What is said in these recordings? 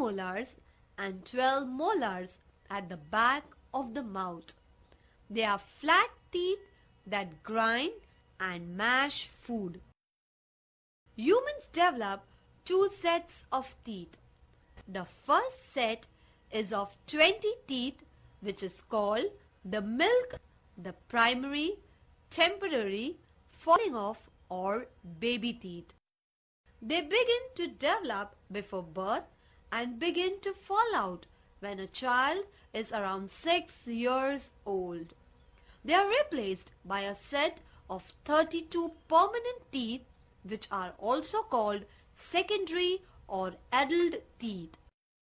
premolars and 12 molars at the back of the mouth. They are flat teeth that grind and mash food. Humans develop two sets of teeth. The first set is of 20 teeth, which is called the milk, the primary, temporary, falling off or baby teeth. They begin to develop before birth and begin to fall out when a child is around 6 years old. They are replaced by a set of 32 permanent teeth, which are also called secondary or adult teeth.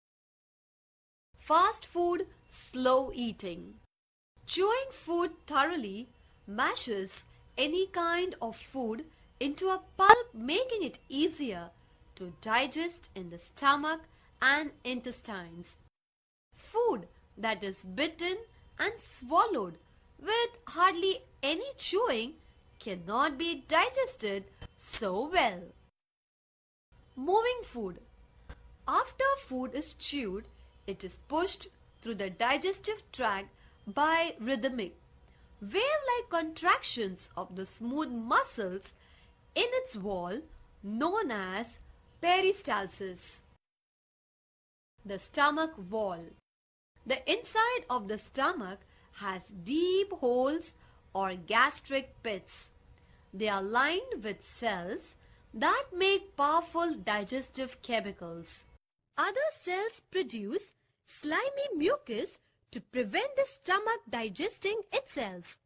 Fast food, slow eating. Chewing food thoroughly mashes any kind of food into a pulp, making it easier to digest in the stomach and intestines. Food that is bitten and swallowed with hardly any chewing cannot be digested so well. Moving food. After food is chewed, it is pushed through the digestive tract by rhythmic, wave-like contractions of the smooth muscles in its wall known as peristalsis. The stomach wall. The inside of the stomach has deep holes or gastric pits. They are lined with cells that make powerful digestive chemicals. Other cells produce slimy mucus to prevent the stomach digesting itself.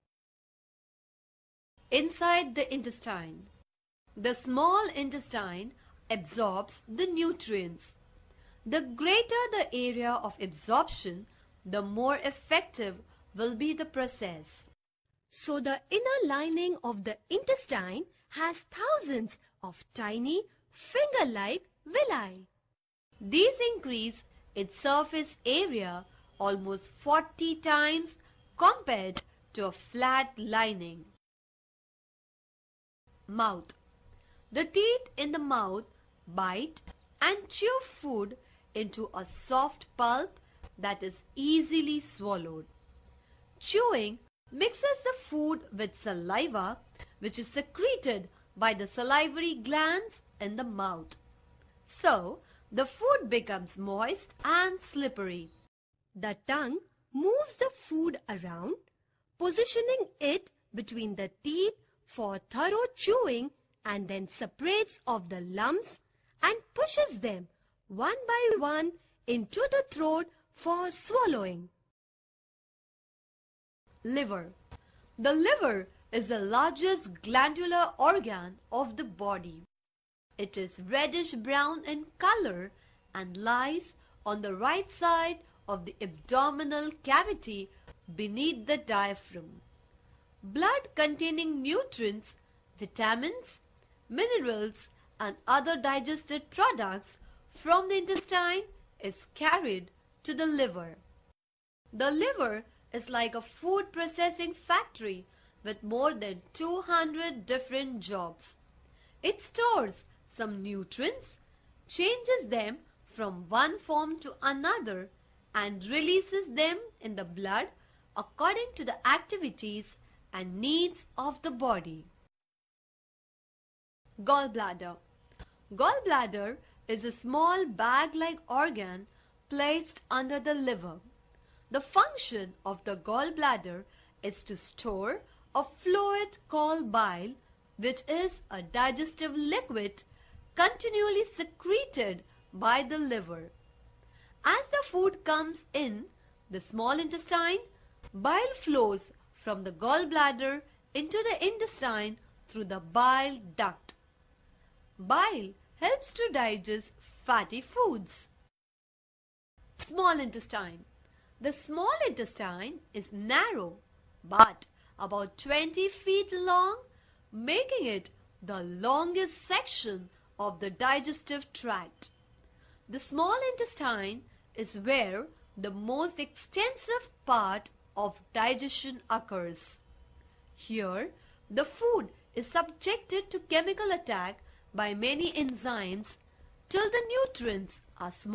Inside the intestine. The small intestine absorbs the nutrients. The greater the area of absorption, the more effective will be the process. So the inner lining of the intestine has thousands of tiny finger-like villi. These increase its surface area almost 40 times compared to a flat lining. Mouth. The teeth in the mouth bite and chew food into a soft pulp that is easily swallowed. Chewing mixes the food with saliva, which is secreted by the salivary glands in the mouth. So, the food becomes moist and slippery. The tongue moves the food around, positioning it between the teeth for thorough chewing, and then separates off the lumps and pushes them one by one into the throat for swallowing. Liver. The liver is the largest glandular organ of the body. It is reddish-brown in color and lies on the right side of the abdominal cavity beneath the diaphragm. Blood containing nutrients, vitamins, minerals and other digested products from the intestine is carried to the liver. The liver is like a food processing factory with more than 200 different jobs. It stores some nutrients, changes them from one form to another and releases them in the blood according to the activities and needs of the body. Gallbladder. Gallbladder is a small bag-like organ placed under the liver. The function of the gallbladder is to store a fluid called bile, which is a digestive liquid continually secreted by the liver. As the food comes in the small intestine, bile flows from the gallbladder into the intestine through the bile duct. Bile helps to digest fatty foods. Small intestine. The small intestine is narrow but about 20 feet long, making it the longest section of the digestive tract. The small intestine is where the most extensive part of digestion occurs. Here, the food is subjected to chemical attack by many enzymes till the nutrients are